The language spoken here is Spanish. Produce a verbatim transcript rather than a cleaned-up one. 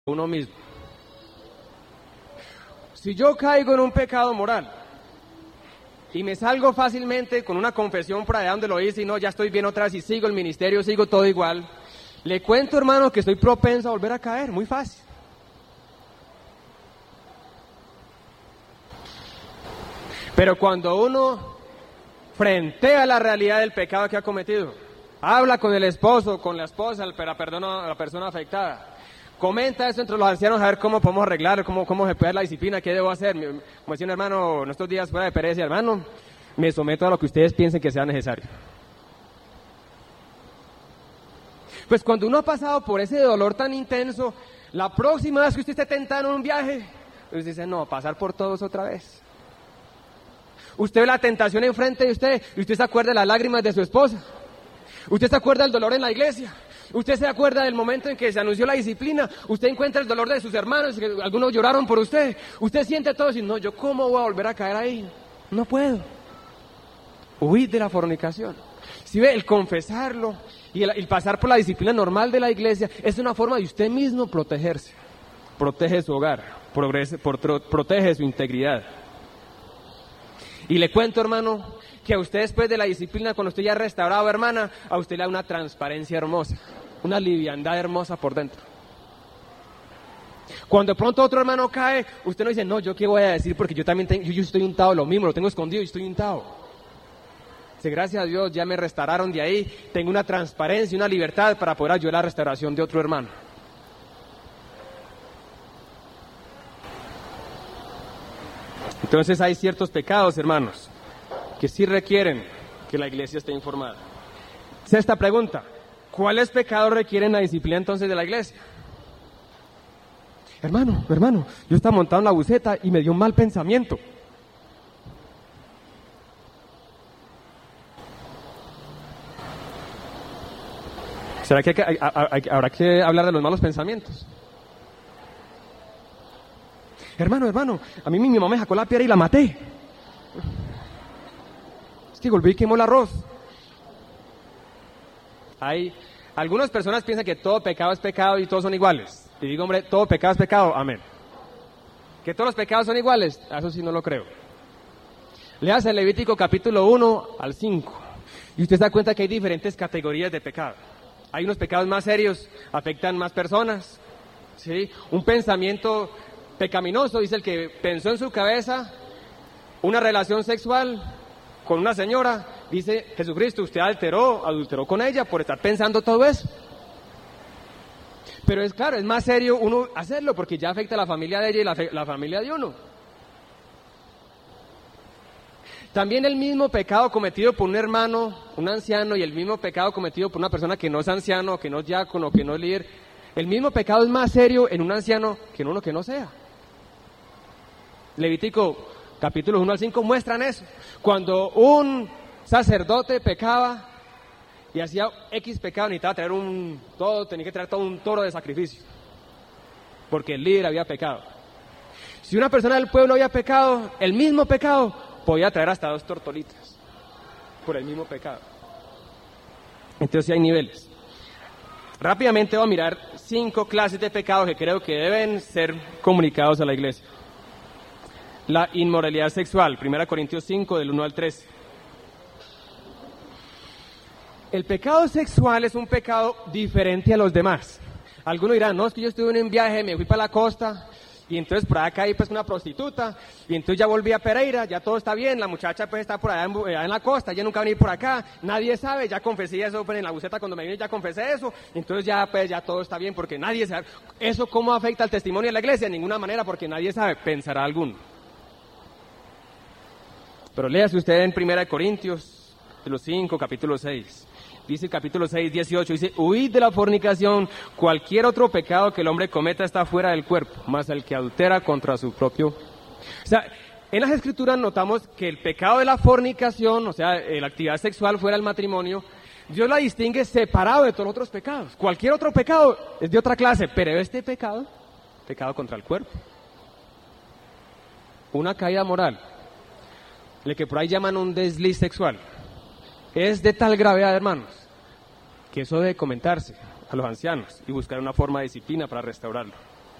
uno mismo. Si yo caigo en un pecado moral y me salgo fácilmente con una confesión por allá donde lo hice y no, ya estoy bien otra vez y sigo el ministerio, sigo todo igual, le cuento, hermano, que estoy propenso a volver a caer, muy fácil. Pero cuando uno frentea la realidad del pecado que ha cometido, habla con el esposo, con la esposa, la persona, la persona afectada, comenta eso entre los ancianos a ver cómo podemos arreglar, cómo, cómo se puede dar la disciplina, qué debo hacer. Como decía un hermano en estos días fuera de pereza, hermano, me someto a lo que ustedes piensen que sea necesario. Pues cuando uno ha pasado por ese dolor tan intenso, la próxima vez que usted esté tentado en un viaje, usted dice, no, pasar por todos otra vez. Usted ve la tentación enfrente de usted y usted se acuerda de las lágrimas de su esposa. Usted se acuerda del dolor en la iglesia. Usted se acuerda del momento en que se anunció la disciplina. Usted encuentra el dolor de sus hermanos, que algunos lloraron por usted. Usted siente todo y dice, no, ¿yo cómo voy a volver a caer ahí? No puedo. Huid de la fornicación. Si ve, el confesarlo y el, el pasar por la disciplina normal de la iglesia es una forma de usted mismo protegerse. Protege su hogar, progrese, por, protege su integridad. Y le cuento, hermano, que a usted después de la disciplina, cuando usted ya restaurado, hermana, a usted le da una transparencia hermosa, una liviandad hermosa por dentro. Cuando de pronto otro hermano cae, usted no dice, no, ¿yo qué voy a decir? Porque yo también tengo, yo, yo estoy untado lo mismo, lo tengo escondido y estoy untado. Dice, gracias a Dios, ya me restauraron de ahí, tengo una transparencia, una libertad para poder ayudar a la restauración de otro hermano. Entonces hay ciertos pecados, hermanos, que sí requieren que la iglesia esté informada. Sexta pregunta, ¿cuáles pecados requieren la disciplina entonces de la iglesia? Hermano, hermano, yo estaba montado en la buseta y me dio un mal pensamiento. ¿Será que hay, hay, hay, habrá que hablar de los malos pensamientos? Hermano, hermano, a mí mi mamá me sacó la piedra y la maté. Es que golpeé y quemó el arroz. Hay, algunas personas piensan que todo pecado es pecado y todos son iguales. Y digo, hombre, todo pecado es pecado, amén. Que todos los pecados son iguales, eso sí no lo creo. Léase el Levítico capítulo uno al cinco y usted se da cuenta que hay diferentes categorías de pecado. Hay unos pecados más serios, afectan más personas, ¿sí? Un pensamiento pecaminoso, dice el que pensó en su cabeza una relación sexual con una señora, dice Jesucristo, usted alteró, adulteró con ella por estar pensando todo eso. Pero es claro, es más serio uno hacerlo porque ya afecta a la familia de ella y la, la familia de uno. También el mismo pecado cometido por un hermano, un anciano, y el mismo pecado cometido por una persona que no es anciano, que no es diácono, que no es líder, el mismo pecado es más serio en un anciano que en uno que no sea. Levítico capítulos uno al cinco muestran eso. Cuando un sacerdote pecaba y hacía X pecado, necesitaba traer un todo, tenía que traer todo un toro de sacrificio, porque el líder había pecado. Si una persona del pueblo había pecado, el mismo pecado, podía traer hasta dos tortolitas, por el mismo pecado. Entonces sí hay niveles. Rápidamente voy a mirar cinco clases de pecados que creo que deben ser comunicados a la iglesia. La inmoralidad sexual, primera Corintios cinco, del uno al trece. El pecado sexual es un pecado diferente a los demás. Algunos dirán, no, es que yo estuve en un viaje, me fui para la costa, y entonces por acá hay pues una prostituta, y entonces ya volví a Pereira, ya todo está bien, la muchacha pues está por allá en, allá en la costa, ya nunca va a venir por acá, nadie sabe, ya confesé eso pues, en la buceta cuando me vine, ya confesé eso, entonces ya pues ya todo está bien porque nadie sabe. ¿Eso cómo afecta al testimonio de la iglesia? De ninguna manera, porque nadie sabe, pensará alguno. Pero léase usted en primera Corintios, de los cinco, capítulo seis. Dice el capítulo seis, dieciocho, dice, huid de la fornicación, cualquier otro pecado que el hombre cometa está fuera del cuerpo, más el que adultera contra su propio. O sea, en las escrituras notamos que el pecado de la fornicación, o sea, la actividad sexual fuera del matrimonio, Dios la distingue separado de todos los otros pecados. Cualquier otro pecado es de otra clase, pero este pecado, pecado contra el cuerpo. Una caída moral, lo que por ahí llaman un desliz sexual, es de tal gravedad, hermanos, que eso debe comentarse a los ancianos y buscar una forma de disciplina para restaurarlo.